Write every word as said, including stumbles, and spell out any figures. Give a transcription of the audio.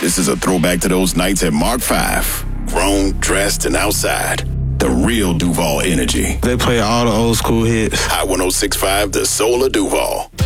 This is a throwback to those nights at Mark five. Grown, dressed, and outside. The real Duval energy. They play all the old school hits. Hot one oh six point five, the soul of Duval.